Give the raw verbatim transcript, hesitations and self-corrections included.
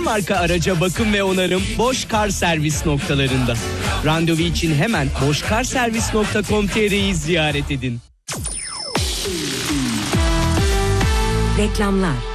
marka araca bakım ve onarım Boş Kar Servis noktalarında. Randevu için hemen boşkarservis nokta com nokta t r'yi ziyaret edin. Reklamlar.